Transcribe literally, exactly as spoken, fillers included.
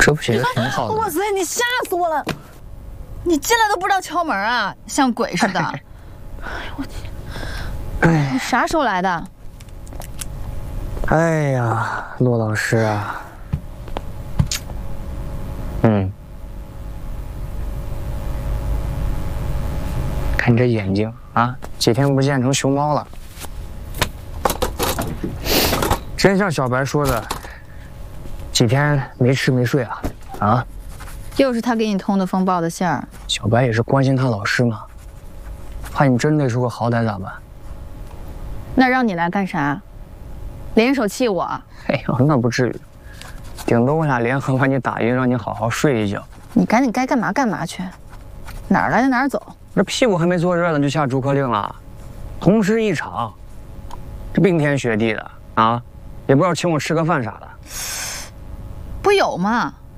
这不也挺好的？ 哇塞，你吓死我了！你进来都不知道敲门啊，像鬼似的。哎呦我天！哎，你啥时候来的？ 哎呀，骆老师啊，嗯，看你这眼睛啊，几天不见成熊猫了。真像小白说的，几天没吃没睡啊？啊？ 又是他给你通的风报的信儿。 小白也是关心他老师嘛，怕你真的出个好歹咋办？ 那让你来干啥？联手气我？ 哎呦，那不至于，顶多我俩联合把你打晕，让你好好睡一觉。 你赶紧该干嘛干嘛去，哪儿来的哪儿走。 这屁股还没坐热呢，就下逐客令了，同时一场，这冰天雪地的啊，也不知道请我吃个饭啥的。 不有吗？